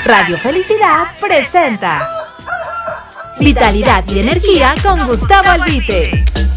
Radio Felicidad presenta Vitalidad y Energía con Gustavo Albite.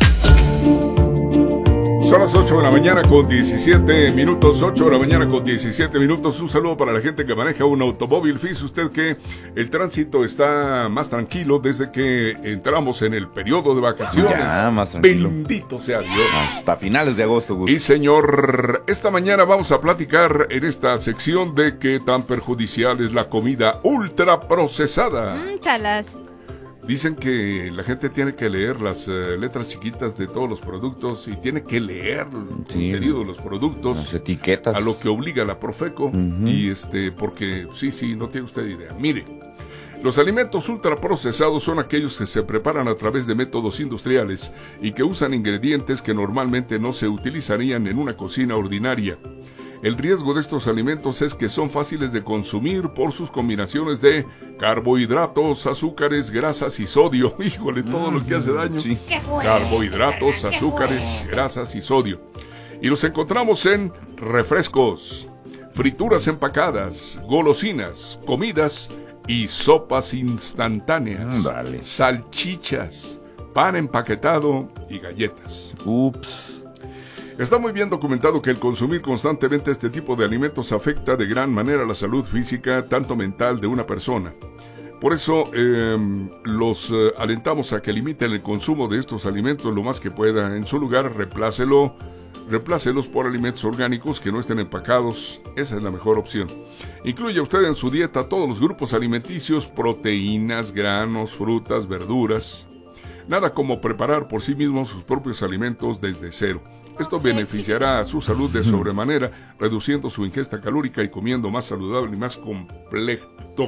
Son las 8 de la mañana con 17 minutos, 8 de la mañana con 17 minutos. Un saludo para la gente que maneja un automóvil. Fíjese usted que el tránsito está más tranquilo desde que entramos en el periodo de vacaciones. Ya, más tranquilo. Bendito sea Dios. Hasta finales de agosto, Gus. Y señor, esta mañana vamos a platicar en esta sección de qué tan perjudicial es la comida ultraprocesada. Chalas. Dicen que la gente tiene que leer las letras chiquitas de todos los productos y tiene que leer el contenido de los productos, las etiquetas, a lo que obliga la Profeco. Y porque sí, no tiene usted idea. Mire, los alimentos ultraprocesados son aquellos que se preparan a través de métodos industriales y que usan ingredientes que normalmente no se utilizarían en una cocina ordinaria. El riesgo de estos alimentos es que son fáciles de consumir por sus combinaciones de carbohidratos, azúcares, grasas y sodio. Híjole, todo lo que hace daño. Sí. Carbohidratos, azúcares, grasas y sodio. Y los encontramos en refrescos, frituras empacadas, golosinas, comidas y sopas instantáneas, salchichas, pan empaquetado y galletas. Ups. Está muy bien documentado que el consumir constantemente este tipo de alimentos afecta de gran manera la salud física, tanto mental de una persona. Por eso los alentamos a que limiten el consumo de estos alimentos lo más que pueda. En su lugar, replácelos por alimentos orgánicos que no estén empacados. Esa es la mejor opción. Incluya usted en su dieta todos los grupos alimenticios, proteínas, granos, frutas, verduras. Nada como preparar por sí mismo sus propios alimentos desde cero. Esto beneficiará a su salud de sobremanera, reduciendo su ingesta calórica y comiendo más saludable y más completo.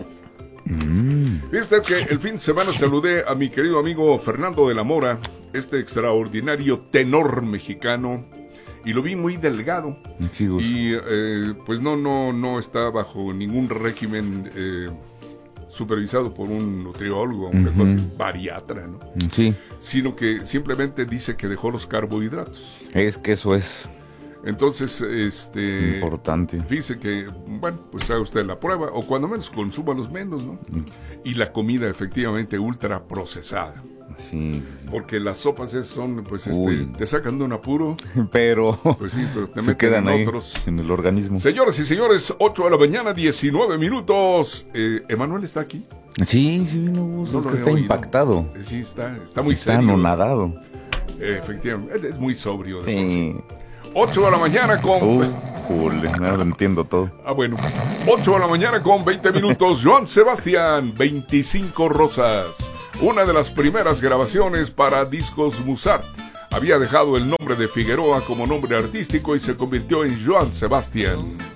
Fíjate que el fin de semana saludé a mi querido amigo Fernando de la Mora, este extraordinario tenor mexicano, y lo vi muy delgado. Sí, y pues no está bajo ningún régimen supervisado por un nutriólogo, una cosa así, bariatra, ¿no? Sí. Sino que simplemente dice que dejó los carbohidratos. Es que eso es entonces, importante. Dice que, bueno, pues haga usted la prueba, o cuando menos consúmalos menos, ¿no? Y la comida efectivamente ultra procesada. Sí. Porque las sopas son, pues, te sacan de un apuro. Pero, pues sí, pero te se meten quedan ahí, otros. en el organismo. Señoras y señores, 8 de la mañana, 19 minutos. ¿Emanuel está aquí? Sí, no, es que está impactado. Sí, está muy está serio. Está anonadado. Efectivamente, él es muy sobrio. Sí. 8 de la mañana con... no lo entiendo todo. Bueno. 8 de la mañana con 20 minutos. Joan Sebastián, 25 rosas. Una de las primeras grabaciones para Discos Musart. Había dejado el nombre de Figueroa como nombre artístico y se convirtió en Joan Sebastián.